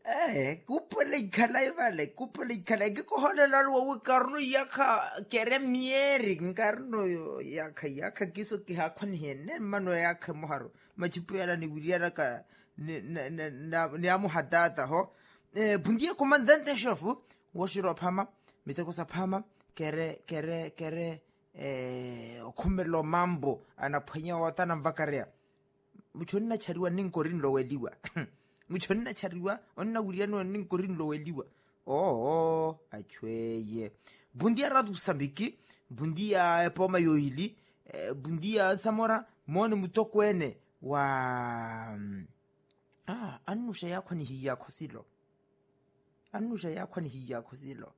kupole ikhalai vale kupole ikhalai ke ko holela lo o karno ya kha kere mieri nkarno ya kha kiso ke ha khone hene mano ya kha moharo machipela ni buriara ka ne amu hadata ho bundia comandante shofu wo shiro phama miteko sa phama kere khumelo mambo ana phanya wa tana mvakaria muchonna chariwa ninkorin lo wediwa muchonna chariwa onna buriano ninkorin lo wediwa achweye bundia radu sambiki bundia poma yohili bundia samora mone mutokwene wa annusha yakho ni hiya khosilo annusha yakho ni hiya khosilo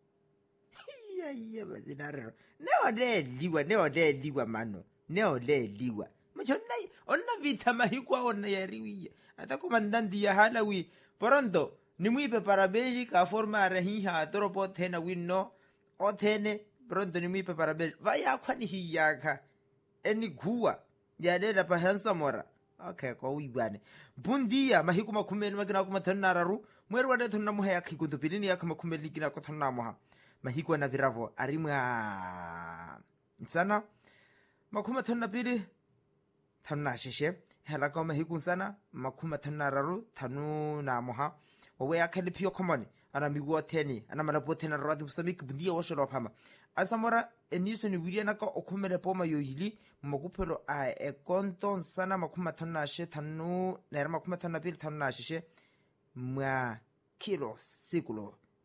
iya bazinarero neodeliwa mano neodeliwa machonna onna vita mahikwa onna yariwiya ata comandante ya halawi pronto nimuipe para Belgica forma rehiha tropo thena winno othene pronto nimuipe para Belgica vaya khwani hiyaka eni guwa yadeda pa hansamora okay kwa uibane bundia mahiku makumeni magina kuma thanararu mweru wade thonna muhaya khikutu pilini yakama kumeli kina ko thonna moha mahiku na viravo arimwa sana makuma thonna pili thanna shishe hela ko mahiku sana makuma thanararu thanu na moha owe akhali pio common ana migo theni ana mala pothena radu samik bundia wosholo phama asamora eniso ni wiriana ka okhumele poma yohili makuphelo a konton sana makuma thana she thanu ner makuma thana pil thana she mwa kilo sikulo